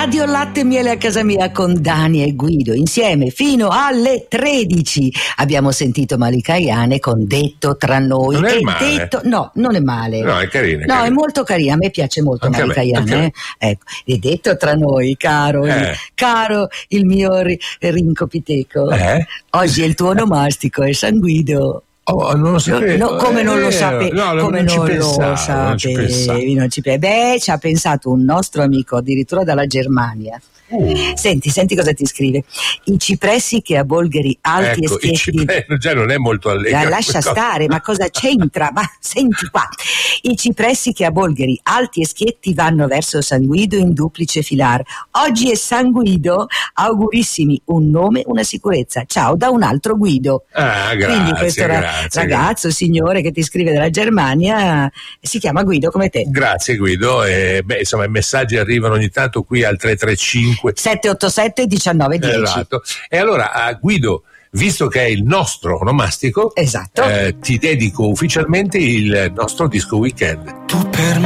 Radio Latte e Miele a casa mia con Dani e Guido, insieme fino alle 13. Abbiamo sentito Malika Ayane con Detto tra noi. Non è male. No, non è male. No, è carina. No, è molto carina, a me piace molto Anche Malika a me, Ayane. Ecco, e detto tra noi, caro il mio rincopiteco. Oggi è il tuo onomastico, è San Guido. Oh, non lo sapevo. No, come non lo sapevi? No, come non lo sapevi? Non ci pensavi. Beh, ci ha pensato un nostro amico addirittura dalla Germania. Senti cosa ti scrive. I cipressi che a Bolgheri alti e schietti già non è molto allegro. Lascia stare, ma cosa c'entra? Ma senti qua. I cipressi che a Bolgheri alti e schietti vanno verso San Guido in duplice filar. Oggi è San Guido, augurissimi, un nome, una sicurezza. Ciao da un altro Guido. Grazie. Quindi questo ragazzo, signore che ti scrive dalla Germania, si chiama Guido come te. Grazie Guido. Insomma, i messaggi arrivano ogni tanto qui al 335 787 1910. Esatto. E allora Guido, visto che è il nostro onomastico, esatto, ti dedico ufficialmente il nostro disco weekend. Tu per